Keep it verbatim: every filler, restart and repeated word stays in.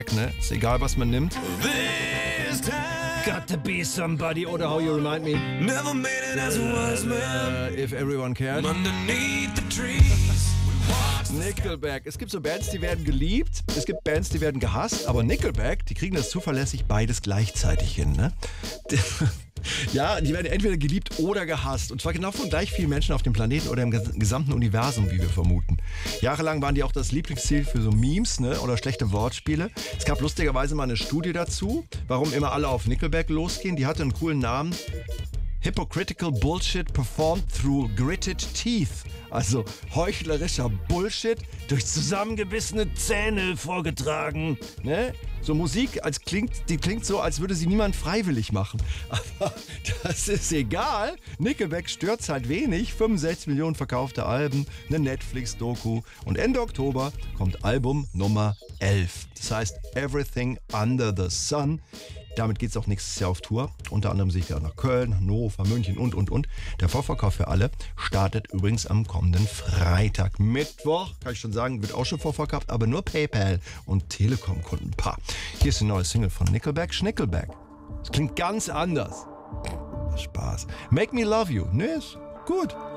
Ne? Ist egal, was man nimmt. Got to be somebody oder How You Remind Me. Never made it as a wise man. Uh, if Everyone Cared. Underneath the trees. Nickelback. Es gibt so Bands, die werden geliebt, es gibt Bands, die werden gehasst, aber Nickelback, die kriegen das zuverlässig beides gleichzeitig hin, ne? Ja, die werden entweder geliebt oder gehasst. Und zwar genau von gleich vielen Menschen auf dem Planeten oder im gesamten Universum, wie wir vermuten. Jahrelang waren die auch das Lieblingsziel für so Memes, ne, oder schlechte Wortspiele. Es gab lustigerweise mal eine Studie dazu, warum immer alle auf Nickelback losgehen. Die hatte einen coolen Namen. Hypocritical Bullshit performed through gritted teeth. Also heuchlerischer Bullshit durch zusammengebissene Zähne vorgetragen. Ne? So Musik, als klingt, die klingt so, als würde sie niemand freiwillig machen. Aber das ist egal. Nickelback stört's halt wenig. fünfundsechzig Millionen verkaufte Alben, eine Netflix-Doku. Und Ende Oktober kommt Album Nummer elf. Das heißt Everything Under the Sun. Damit geht es auch nächstes Jahr auf Tour. Unter anderem sicher nach Köln, Hannover, München und, und, und. Der Vorverkauf für alle startet übrigens am kommenden Freitag. Mittwoch, kann ich schon sagen, wird auch schon vorverkauft, aber nur PayPal und Telekom-Kunden. Pah. Hier ist die neue Single von Nickelback, Schnickelback. Das klingt ganz anders. Spaß. Make Me Love You. Ne, ist gut.